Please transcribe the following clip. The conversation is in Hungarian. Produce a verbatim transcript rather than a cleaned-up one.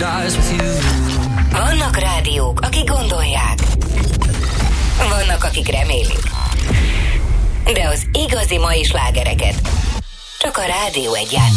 paradise with you. Vannak rádiók, akik gondolják. Vannak, akik remélik. De az igazi mai slágereket csak a Rádió Egy